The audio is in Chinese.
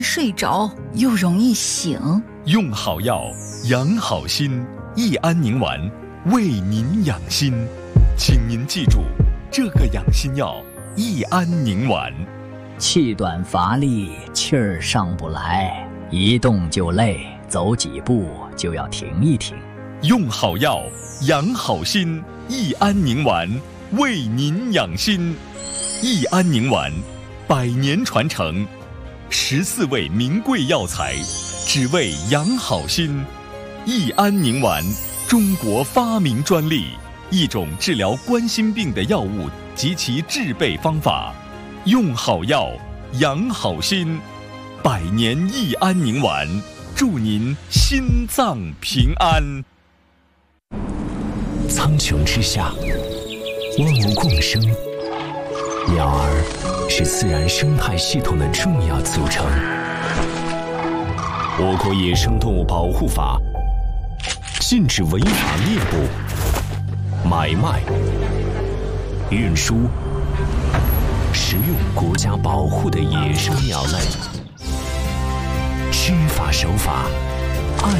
睡着又容易醒。 用好药养好心，益安宁丸为您养心。请您记住这个养心药益安宁丸。 气短乏力，气儿上不来，一动就累，走几步就要停一停。 用好药养好心，益安宁丸为您养心。益安宁丸100年传承，14味名贵药材，只为养好心。益安宁丸，中国发明专利，一种治疗冠心病的药物及其制备方法。用好药养好心，100年益安宁丸，祝您心脏平安。 苍穹之下，万物共生，鸟儿是自然生态系统的重要组成。我国野生动物保护法禁止违法猎捕、买卖、运输、食用国家保护的野生鸟类，知法守法，